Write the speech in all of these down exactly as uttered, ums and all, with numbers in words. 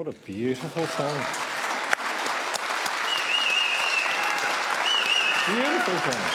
What a beautiful song. Beautiful song.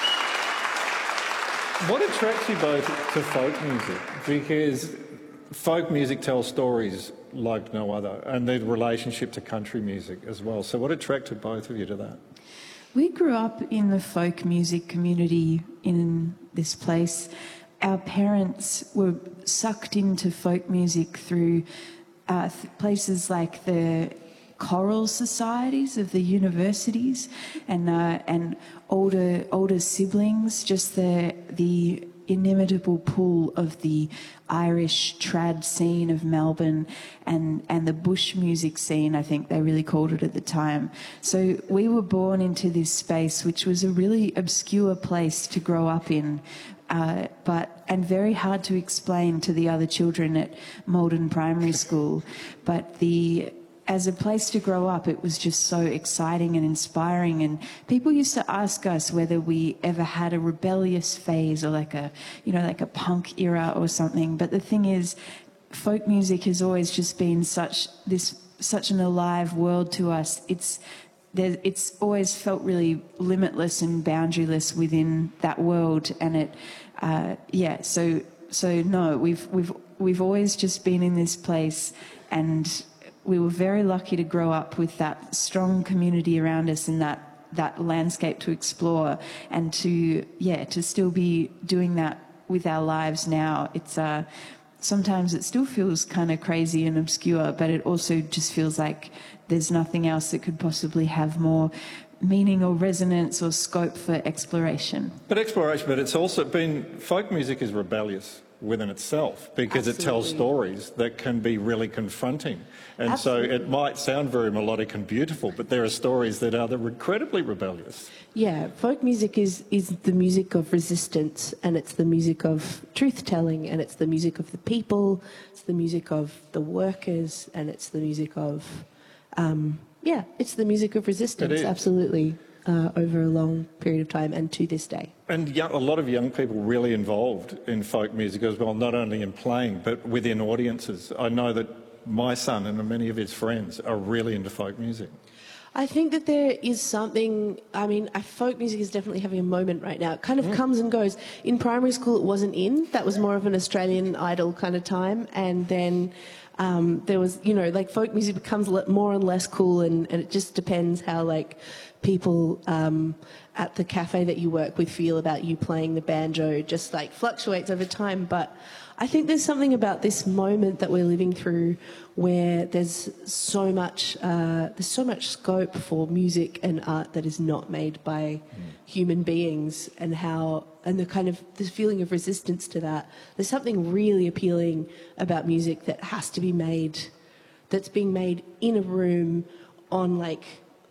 What attracts you both to folk music? Because folk music tells stories like no other, and the relationship to country music as well. So what attracted both of you to that? We grew up in the folk music community in this place. Our parents were sucked into folk music through uh, th- places like the choral societies of the universities, and uh, and older older siblings. Just the the inimitable pull of the Irish trad scene of Melbourne and, and the bush music scene, I think they really called it at the time. So we were born into this space, which was a really obscure place to grow up in, uh, but and very hard to explain to the other children at Malden Primary School. But the as a place to grow up, it was just so exciting and inspiring. And people used to ask us whether we ever had a rebellious phase or like a, you know, like a punk era or something. But the thing is, folk music has always just been such this such an alive world to us. It's there, it's always felt really limitless and boundaryless within that world. And it, uh, yeah. So so no, we've we've we've always just been in this place, and we were very lucky to grow up with that strong community around us and that, that landscape to explore, and to, yeah, to still be doing that with our lives now. It's uh, sometimes it still feels kind of crazy and obscure, but it also just feels like there's nothing else that could possibly have more meaning or resonance or scope for exploration. But exploration, but it's also been, folk music is rebellious within itself, because Absolutely. It tells stories that can be really confronting. And Absolutely. So it might sound very melodic and beautiful, but there are stories that are incredibly rebellious. Yeah, folk music is, is the music of resistance, and it's the music of truth-telling, and it's the music of the people, it's the music of the workers, and it's the music of, um, yeah, it's the music of resistance, absolutely. Uh, over a long period of time and to this day. And young, a lot of young people really involved in folk music as well, not only in playing but within audiences. I know that my son and many of his friends are really into folk music. I think that there is something, I mean, folk music is definitely having a moment right now. It kind of mm. comes and goes. In primary school it wasn't in, that was more of an Australian Idol kind of time, and then um, there was, you know, like folk music becomes more and less cool, and, and it just depends how, like, people um, at the cafe that you work with feel about you playing the banjo. Just like fluctuates over time. But I think there's something about this moment that we're living through where there's so much uh, there's so much scope for music and art that is not made by mm. human beings, and how and the kind of this feeling of resistance to that. There's something really appealing about music that has to be made, that's being made in a room on like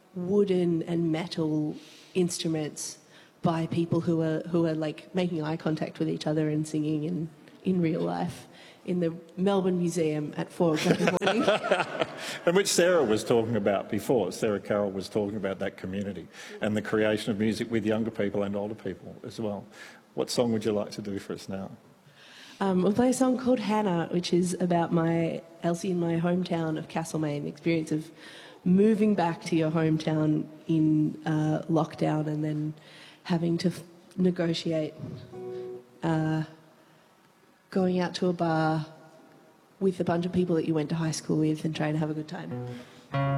wooden and metal instruments by people who are who are like making eye contact with each other and singing in in real life in the Melbourne Museum at four o'clock in the morning. And which Sarah was talking about before. Sarah Carroll was talking about that community and the creation of music with younger people and older people as well. What song would you like to do for us now? Um, we'll play a song called Hannah, which is about my Elsie in my hometown of Castlemaine, the experience of moving back to your hometown in uh, lockdown and then having to f- negotiate uh, going out to a bar with a bunch of people that you went to high school with and trying to have a good time.